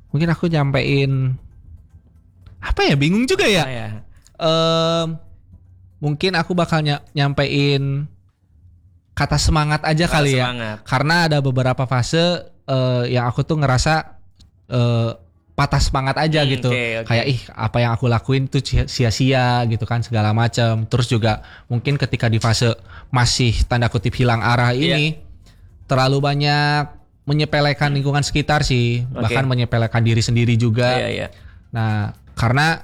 mungkin aku nyampein apa ya, bingung juga ya. Mungkin aku bakal nyampein kata semangat aja kali ya. Karena ada beberapa fase yang aku tuh ngerasa patah semangat aja gitu. Kayak apa yang aku lakuin tuh sia-sia gitu kan, segala macam. Terus juga mungkin ketika di fase masih tanda kutip hilang arah ini, terlalu banyak menyepelekan lingkungan sekitar sih, bahkan menyepelekan diri sendiri juga. Nah, karena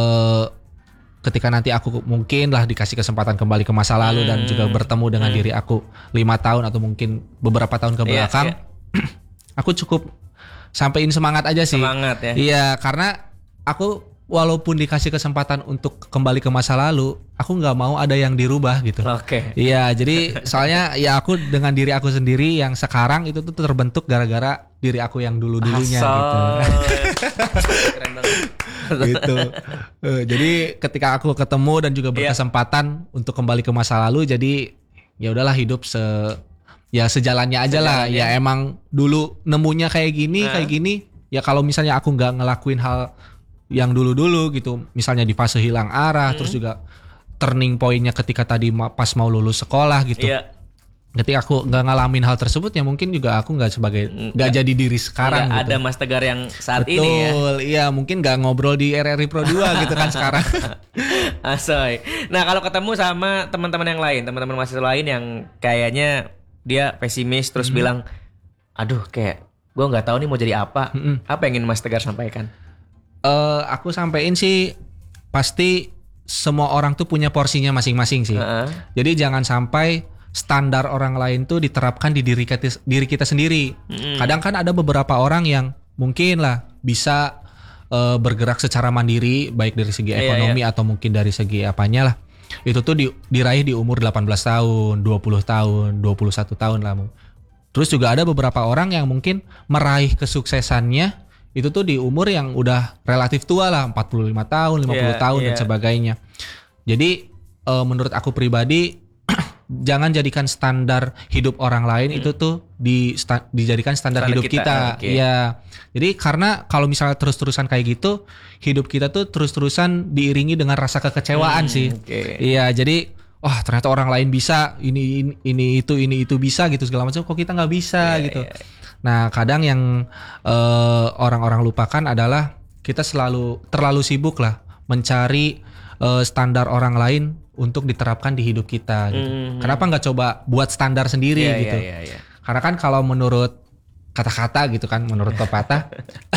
ketika nanti aku mungkin lah dikasih kesempatan kembali ke masa lalu dan juga bertemu dengan diri aku 5 tahun atau mungkin beberapa tahun ke belakang, aku cukup sampein semangat aja sih. Semangat ya. Iya, karena aku walaupun dikasih kesempatan untuk kembali ke masa lalu, aku nggak mau ada yang dirubah gitu. Iya, jadi soalnya ya aku dengan diri aku sendiri yang sekarang itu tuh terbentuk gara-gara diri aku yang dulu-dulunya gitu. Keren banget. Gitu. Jadi ketika aku ketemu dan juga berkesempatan untuk kembali ke masa lalu, jadi ya udahlah hidup sejalannya aja lah. Ya emang dulu nemunya kayak gini, ya kalau misalnya aku nggak ngelakuin hal yang dulu-dulu gitu, misalnya di fase hilang arah, terus juga turning point-nya ketika tadi pas mau lulus sekolah gitu. Ketika aku nggak ngalamin hal tersebut, ya mungkin juga aku nggak jadi diri sekarang. Gak gitu. ada Mas Tegar yang saat Betul, ini ya. Iya mungkin nggak ngobrol di RRI Pro 2 gitu kan sekarang. Asoy. Nah kalau ketemu sama teman-teman yang lain, teman-teman mahasiswa lain yang kayaknya dia pesimis terus bilang, aduh kayak gue nggak tahu nih mau jadi apa. Apa yang ingin Mas Tegar sampaikan? Aku sampein sih pasti semua orang tuh punya porsinya masing-masing sih. Jadi jangan sampai standar orang lain tuh diterapkan di diri kita sendiri. Kadang kan ada beberapa orang yang mungkin lah bisa bergerak secara mandiri, baik dari segi ekonomi atau mungkin dari segi apanya lah. Itu tuh diraih di umur 18 tahun, 20 tahun, 21 tahun lah. Terus juga ada beberapa orang yang mungkin meraih kesuksesannya itu tuh di umur yang udah relatif tua lah, 45 tahun, 50 tahun dan sebagainya. Jadi menurut aku pribadi jangan jadikan standar hidup orang lain itu tuh dijadikan standar hidup kita. Ya. Jadi karena kalau misalnya terus-terusan kayak gitu, hidup kita tuh terus-terusan diiringi dengan rasa kekecewaan sih. Iya, jadi ternyata orang lain bisa, ini itu bisa gitu segala macam, kok kita nggak bisa gitu. Nah, kadang yang orang-orang lupakan adalah kita terlalu sibuk lah mencari standar orang lain untuk diterapkan di hidup kita gitu. Kenapa nggak coba buat standar sendiri gitu? Karena kan kalau menurut kata-kata gitu kan, menurut pepatah,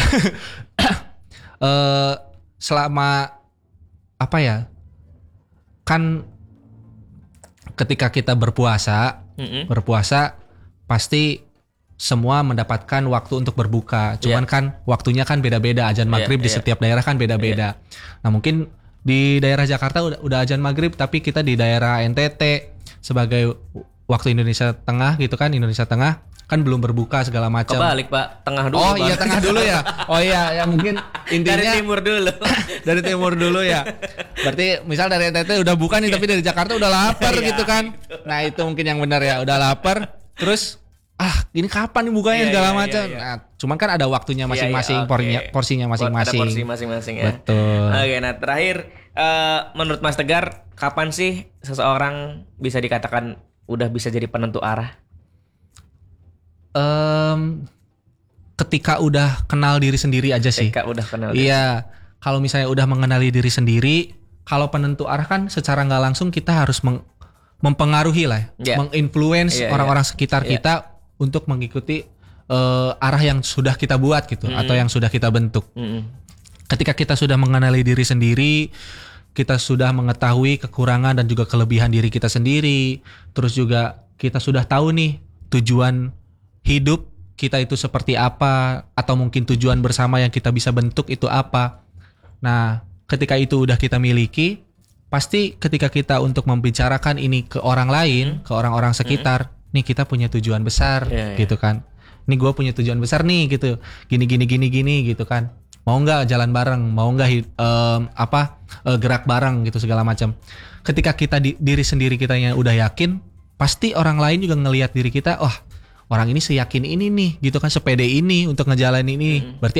selama apa ya? Kan ketika kita berpuasa pasti semua mendapatkan waktu untuk berbuka. Cuman kan waktunya kan beda-beda. Azan maghrib di setiap daerah kan beda-beda. Nah mungkin di daerah Jakarta udah azan maghrib, tapi kita di daerah NTT sebagai waktu Indonesia Tengah gitu kan, Indonesia Tengah kan belum berbuka segala macam. Kebalik Pak, tengah dulu. Oh iya tengah dulu ya. Oh iya, ya mungkin intinya dari timur dulu. Dari timur dulu ya. Berarti misal dari NTT udah buka nih, tapi dari Jakarta udah lapar gitu kan. Nah itu mungkin yang benar ya, udah lapar. Terus ini kapan nih bukanya segala macam. Nah, cuman kan ada waktunya masing-masing, porsinya masing-masing. Ada porsi masing-masing ya. Betul. Oke, nah terakhir menurut Mas Tegar, kapan sih seseorang bisa dikatakan udah bisa jadi penentu arah? Ketika udah kenal diri sendiri aja sih. Ketika udah kenal diri. Iya, kalau misalnya udah mengenali diri sendiri, kalau penentu arah kan secara nggak langsung kita harus mempengaruhi lah, menginfluence orang-orang sekitar kita untuk mengikuti arah yang sudah kita buat gitu, atau yang sudah kita bentuk. Ketika kita sudah mengenali diri sendiri, kita sudah mengetahui kekurangan dan juga kelebihan diri kita sendiri, terus juga kita sudah tahu nih tujuan hidup kita itu seperti apa, atau mungkin tujuan bersama yang kita bisa bentuk itu apa. Nah, ketika itu udah kita miliki, pasti ketika kita untuk membicarakan ini ke orang lain, ke orang-orang sekitar, nih kita punya tujuan besar gitu kan. Nih gue punya tujuan besar nih gitu. Gini gitu kan. Mau nggak jalan bareng, mau nggak gerak bareng gitu segala macam. Ketika kita diri sendiri kita yang udah yakin, pasti orang lain juga ngelihat diri kita, orang ini seyakin ini nih gitu kan, sepede ini untuk ngejalanin ini. Berarti